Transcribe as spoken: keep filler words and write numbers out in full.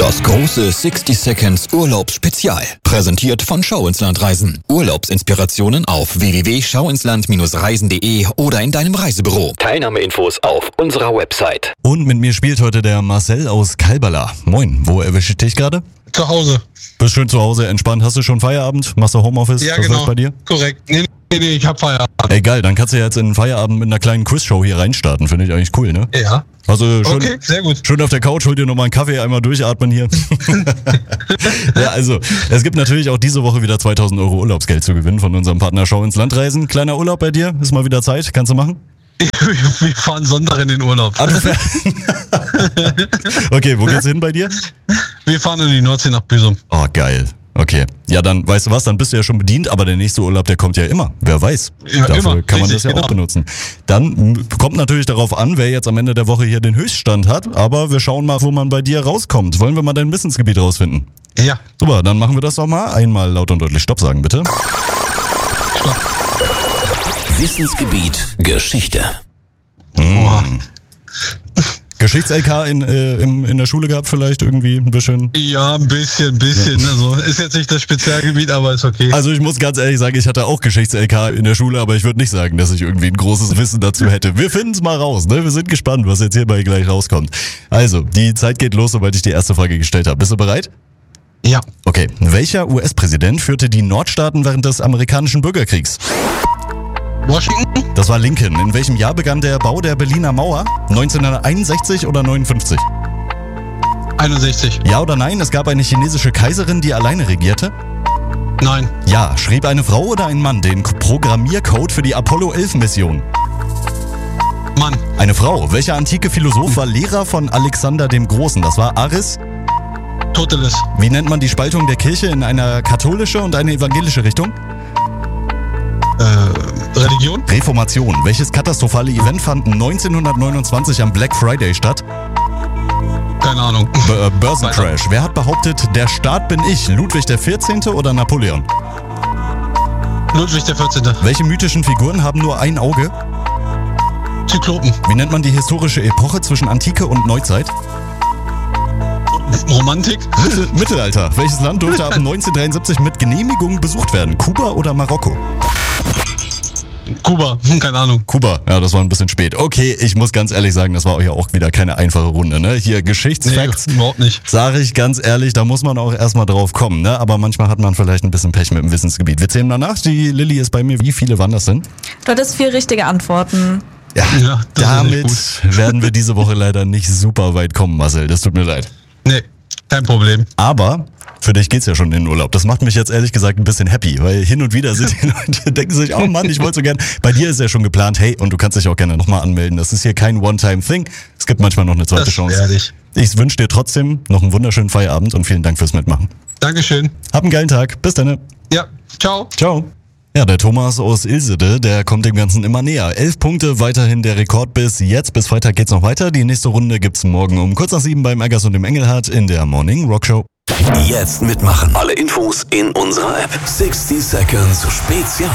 Das große sixty Seconds Urlaubsspezial. Präsentiert von Schau ins Land Reisen. Urlaubsinspirationen auf w w w punkt schau ins land Bindestrich reisen punkt de oder in deinem Reisebüro. Teilnahmeinfos auf unserer Website. Und mit mir spielt heute der Marcel aus Kalberla. Moin, wo erwische ich dich gerade? Zu Hause. Bist schön zu Hause, entspannt. Hast du schon Feierabend? Machst du Homeoffice? Ja, Was genau. läuft bei dir? Korrekt. Nee, nee, nee, ich hab Feierabend. Ey, geil, dann kannst du jetzt in den Feierabend mit einer kleinen Quizshow hier reinstarten. Finde ich eigentlich cool, ne? Ja. Also schön, Okay, sehr gut. schön auf der Couch, hol dir nochmal einen Kaffee, einmal durchatmen hier. Ja, also, es gibt natürlich auch diese Woche wieder zweitausend Euro Urlaubsgeld zu gewinnen von unserem Partner Schau ins Land Reisen. Kleiner Urlaub bei dir, ist mal wieder Zeit, kannst du machen? Wir fahren Sonntag in den Urlaub. Ah, du fährst- Okay, wo geht's hin bei dir? Wir fahren in die Nordsee nach Büsum. Oh, geil. Okay. Ja, dann, weißt du was, dann bist du ja schon bedient, aber der nächste Urlaub, der kommt ja immer. Wer weiß. Ja, Dafür immer. kann man Richtig, das ja genau. auch benutzen. Dann m, kommt natürlich darauf an, wer jetzt am Ende der Woche hier den Höchststand hat, aber wir schauen mal, wo man bei dir rauskommt. Wollen wir mal dein Wissensgebiet rausfinden? Ja. Super, dann machen wir das doch mal. Einmal laut und deutlich Stopp sagen, bitte. Stopp. Wissensgebiet Geschichte. Boah. Geschichts-L K in, äh, in, in der Schule gehabt vielleicht irgendwie ein bisschen? Ja, ein bisschen, ein bisschen. Also ist jetzt nicht das Spezialgebiet, aber ist okay. Also ich muss ganz ehrlich sagen, ich hatte auch Geschichts-L K in der Schule, aber ich würde nicht sagen, dass ich irgendwie ein großes Wissen dazu hätte. Wir finden es mal raus, ne? Wir sind gespannt, was jetzt hierbei gleich rauskommt. Also, die Zeit geht los, sobald ich die erste Frage gestellt habe. Bist du bereit? Ja. Okay. Welcher U S-Präsident führte die Nordstaaten während des amerikanischen Bürgerkriegs? Washington? Das war Lincoln. In welchem Jahr begann der Bau der Berliner Mauer? neunzehnhunderteinundsechzig oder neunundfünfzig? einundsechzig. Ja oder nein, es gab eine chinesische Kaiserin, die alleine regierte? Nein. Ja. Schrieb eine Frau oder ein Mann den Programmiercode für die Apollo elf Mission? Mann. Eine Frau. Welcher antike Philosoph war Lehrer von Alexander dem Großen? Das war Aris. Toteles. Wie nennt man die Spaltung der Kirche in eine katholische und eine evangelische Richtung? Äh, Religion? Reformation. Welches katastrophale Event fand neunzehnhundertneunundzwanzig am Black Friday statt? Keine Ahnung. B äh, Börsencrash. Wer hat behauptet, der Staat bin ich? Ludwig der vierzehnte oder Napoleon? Ludwig der vierzehnte. Welche mythischen Figuren haben nur ein Auge? Zyklopen. Wie nennt man die historische Epoche zwischen Antike und Neuzeit? Romantik? Mittel Mittelalter. Welches Land durfte ab neunzehnhundertdreiundsiebzig mit Genehmigung besucht werden? Kuba oder Marokko? Kuba. Hm, keine Ahnung. Kuba, ja, das war ein bisschen spät. Okay, ich muss ganz ehrlich sagen, das war euch ja auch wieder keine einfache Runde, ne? Hier Geschichtsfacts, Nee, überhaupt nicht. sage ich ganz ehrlich, da muss man auch erstmal drauf kommen, ne? Aber manchmal hat man vielleicht ein bisschen Pech mit dem Wissensgebiet. Wir zählen mal nach, die Lilly ist bei mir. Wie viele waren das denn? Du hattest vier richtige Antworten. Ja, Ja, das ist damit nicht werden wir diese Woche leider nicht super weit kommen, Marcel. Das tut mir leid. Nee, kein Problem. Aber für dich geht's ja schon in den Urlaub. Das macht mich jetzt ehrlich gesagt ein bisschen happy, weil hin und wieder sind die Leute, denken sich, oh Mann, ich wollte so gern. Bei dir ist ja schon geplant, hey, und du kannst dich auch gerne nochmal anmelden. Das ist hier kein One-Time-Thing. Es gibt manchmal noch eine zweite Das Chance. werde ich. Ich wünsche dir trotzdem noch einen wunderschönen Feierabend und vielen Dank fürs Mitmachen. Dankeschön. Hab einen geilen Tag. Bis dann. Ja, ciao. Ciao. Ja, der Thomas aus Ilsede, der kommt dem Ganzen immer näher. Elf Punkte, weiterhin der Rekord bis jetzt. Bis Freitag geht's noch weiter. Die nächste Runde gibt's morgen um kurz nach sieben beim Eggers und dem Engelhardt in der Morning Rock Show. Jetzt mitmachen. Alle Infos in unserer App. sixty Seconds Spezial.